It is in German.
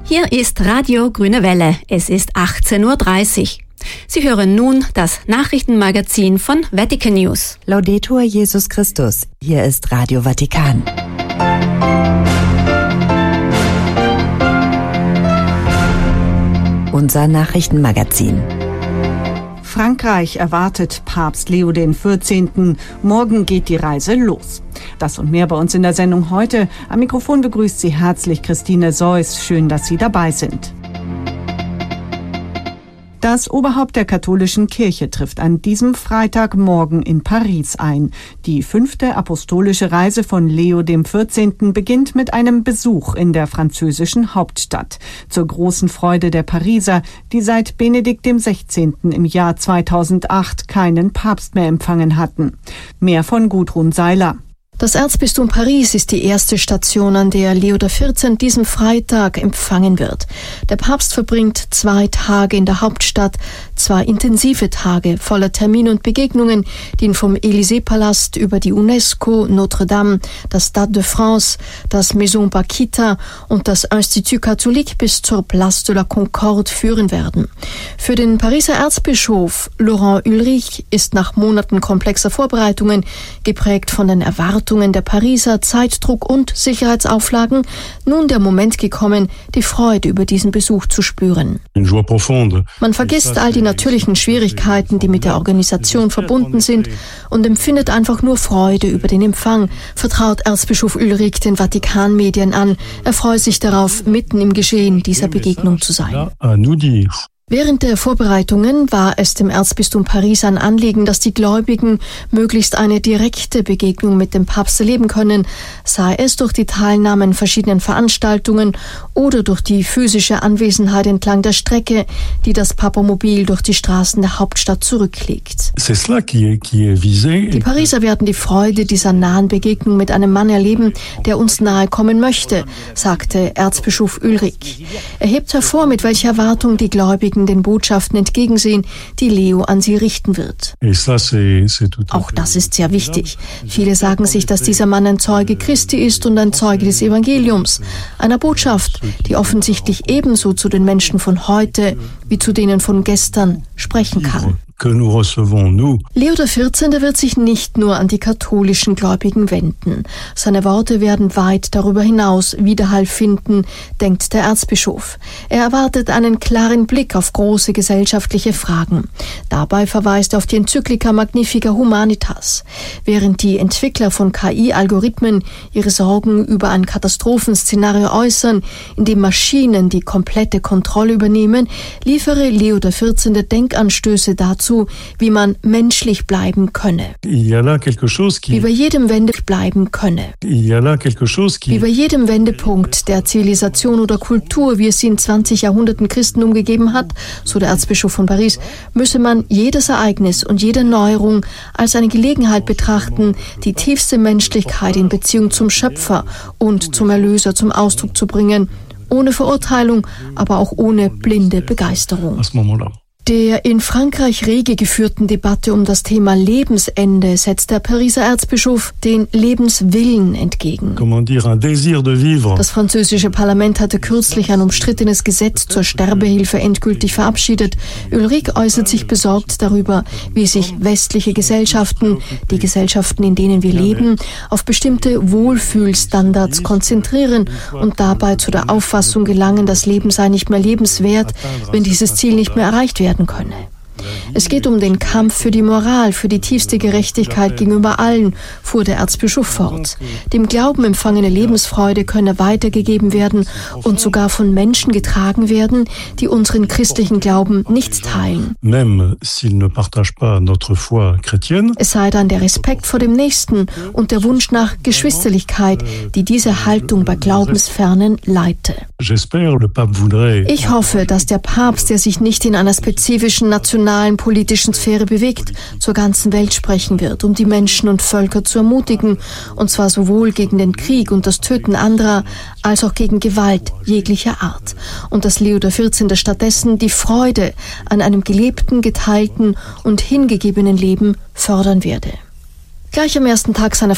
Hier ist Radio Grüne Welle. Es ist 18:30 Uhr. Sie hören nun das Nachrichtenmagazin von Vatican News. Laudetur Jesus Christus. Hier ist Radio Vatikan. Unser Nachrichtenmagazin. Frankreich erwartet Papst Leo XIV. Morgen geht die Reise los. Das und mehr bei uns in der Sendung heute. Am Mikrofon begrüßt Sie herzlich Christine Seuss. Schön, dass Sie dabei sind. Das Oberhaupt der katholischen Kirche trifft an diesem Freitagmorgen in Paris ein. Die 5. apostolische Reise von Leo XIV. Beginnt mit einem Besuch in der französischen Hauptstadt. Zur großen Freude der Pariser, die seit Benedikt XVI. Im Jahr 2008 keinen Papst mehr empfangen hatten. Mehr von Gudrun Seiler. Das Erzbistum Paris ist die erste Station, an der Leo XIV. Diesen Freitag empfangen wird. Der Papst verbringt 2 Tage in der Hauptstadt, 2 intensive Tage voller Termine und Begegnungen, die ihn vom Élysée-Palast über die UNESCO, Notre-Dame, das Stade de France, das Maison Paquita und das Institut Catholique bis zur Place de la Concorde führen werden. Für den Pariser Erzbischof Laurent Ulrich ist nach Monaten komplexer Vorbereitungen, geprägt von den Erwartungen der Pariser, Zeitdruck und Sicherheitsauflagen, nun der Moment gekommen, die Freude über diesen Besuch zu spüren. Man vergisst all die natürlichen Schwierigkeiten, die mit der Organisation verbunden sind, und empfindet einfach nur Freude über den Empfang, vertraut Erzbischof Ulrich den Vatikan-Medien an. Er freut sich darauf, mitten im Geschehen dieser Begegnung zu sein. Während der Vorbereitungen war es dem Erzbistum Paris ein Anliegen, dass die Gläubigen möglichst eine direkte Begegnung mit dem Papst erleben können, sei es durch die Teilnahme an verschiedenen Veranstaltungen oder durch die physische Anwesenheit entlang der Strecke, die das Papamobil durch die Straßen der Hauptstadt zurücklegt. Die Pariser werden die Freude dieser nahen Begegnung mit einem Mann erleben, der uns nahe kommen möchte, sagte Erzbischof Ulrich. Er hebt hervor, mit welcher Erwartung die Gläubigen den Botschaften entgegensehen, die Leo an sie richten wird. Auch das ist sehr wichtig. Viele sagen sich, dass dieser Mann ein Zeuge Christi ist und ein Zeuge des Evangeliums, einer Botschaft, die offensichtlich ebenso zu den Menschen von heute wie zu denen von gestern sprechen kann. Leo XIV. Wird sich nicht nur an die katholischen Gläubigen wenden. Seine Worte werden weit darüber hinaus Widerhall finden, denkt der Erzbischof. Er erwartet einen klaren Blick auf große gesellschaftliche Fragen. Dabei verweist er auf die Enzyklika Magnifica Humanitas. Während die Entwickler von KI-Algorithmen ihre Sorgen über ein Katastrophenszenario äußern, in dem Maschinen die komplette Kontrolle übernehmen, liefere Leo XIV. Denkanstöße dazu, wie man menschlich bleiben könne. Wie bei jedem Wendepunkt der Zivilisation oder Kultur, wie es sie in 20 Jahrhunderten Christentum gegeben hat, so der Erzbischof von Paris, müsse man jedes Ereignis und jede Neuerung als eine Gelegenheit betrachten, die tiefste Menschlichkeit in Beziehung zum Schöpfer und zum Erlöser zum Ausdruck zu bringen, ohne Verurteilung, aber auch ohne blinde Begeisterung. Der in Frankreich rege geführten Debatte um das Thema Lebensende setzt der Pariser Erzbischof den Lebenswillen entgegen. Das französische Parlament hatte kürzlich ein umstrittenes Gesetz zur Sterbehilfe endgültig verabschiedet. Ulrich äußert sich besorgt darüber, wie sich westliche Gesellschaften, die Gesellschaften, in denen wir leben, auf bestimmte Wohlfühlstandards konzentrieren und dabei zu der Auffassung gelangen, das Leben sei nicht mehr lebenswert, wenn dieses Ziel nicht mehr erreicht werden könne. Es geht um den Kampf für die Moral, für die tiefste Gerechtigkeit gegenüber allen, fuhr der Erzbischof fort. Dem Glauben empfangene Lebensfreude könne weitergegeben werden und sogar von Menschen getragen werden, die unseren christlichen Glauben nicht teilen. Es sei dann der Respekt vor dem Nächsten und der Wunsch nach Geschwisterlichkeit, die diese Haltung bei Glaubensfernen leite. Ich hoffe, dass der Papst, der sich nicht in einer spezifischen nationalen politischen Sphäre bewegt, zur ganzen Welt sprechen wird, um die Menschen und Völker zu ermutigen, und zwar sowohl gegen den Krieg und das Töten anderer, als auch gegen Gewalt jeglicher Art. Und dass Leo XIV. Stattdessen die Freude an einem gelebten, geteilten und hingegebenen Leben fördern werde. Gleich am ersten Tag seiner